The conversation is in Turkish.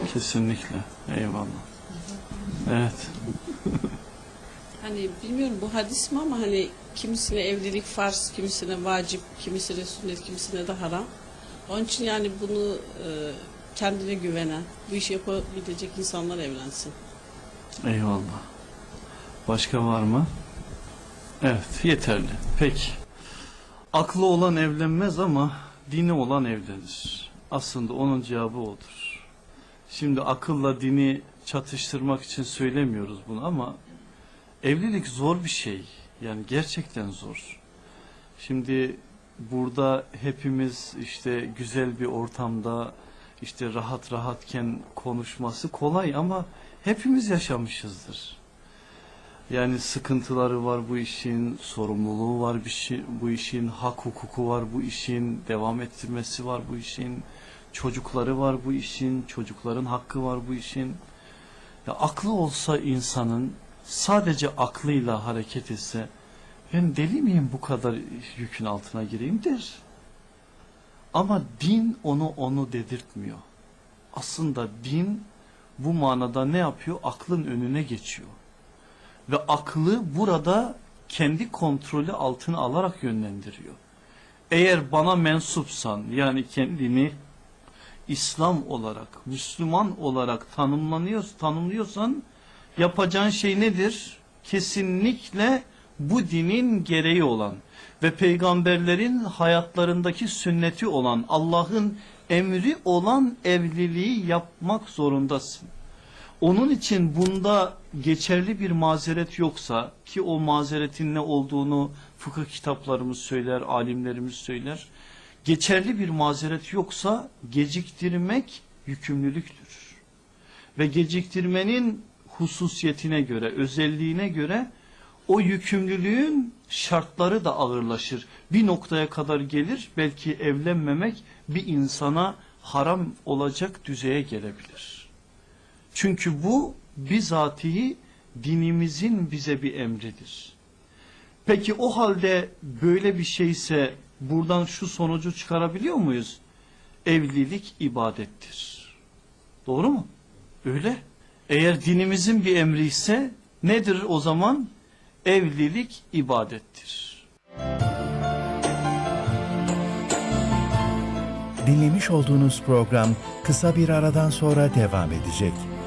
Kesinlikle. Eyvallah. Evet. Hani bilmiyorum bu hadis mi ama hani kimisine evlilik farz, kimisine vacip, kimisine sünnet, kimisine de haram. Onun için yani bunu kendine güvenen, bu işi yapabilecek insanlar evlensin. Eyvallah. Başka var mı? Evet, yeterli. Peki. Aklı olan evlenmez ama dini olan evlenir. Aslında onun cevabı odur. Şimdi akılla dini çatıştırmak için söylemiyoruz bunu ama evlilik zor bir şey. Yani gerçekten zor. Şimdi burada hepimiz işte güzel bir ortamda işte rahat rahatken konuşması kolay ama hepimiz yaşamışızdır. Yani sıkıntıları var bu işin, sorumluluğu var bu işin, hak hukuku var bu işin, devam ettirmesi var bu işin, çocukları var bu işin, çocukların hakkı var bu işin. Ya aklı olsa insanın sadece aklıyla hareket etse ben deli miyim bu kadar yükün altına gireyim der. Ama din onu dedirtmiyor. Aslında din bu manada ne yapıyor? Aklın önüne geçiyor. Ve aklı burada kendi kontrolü altına alarak yönlendiriyor. Eğer bana mensupsan yani kendini İslam olarak, Müslüman olarak tanımlıyorsan yapacağın şey nedir? Kesinlikle bu dinin gereği olan ve peygamberlerin hayatlarındaki sünneti olan, Allah'ın emri olan evliliği yapmak zorundasın. Onun için bunda geçerli bir mazeret yoksa, ki o mazeretin ne olduğunu fıkıh kitaplarımız söyler, alimlerimiz söyler. Geçerli bir mazeret yoksa geciktirmek yükümlülüktür. Ve geciktirmenin hususiyetine göre, özelliğine göre o yükümlülüğün şartları da ağırlaşır. Bir noktaya kadar gelir, belki evlenmemek bir insana haram olacak düzeye gelebilir. Çünkü bu bizatihi dinimizin bize bir emridir. Peki o halde böyle bir şeyse buradan şu sonucu çıkarabiliyor muyuz? Evlilik ibadettir. Doğru mu? Öyle. Eğer dinimizin bir emri ise nedir o zaman? Evlilik ibadettir. Dinlemiş olduğunuz program kısa bir aradan sonra devam edecek.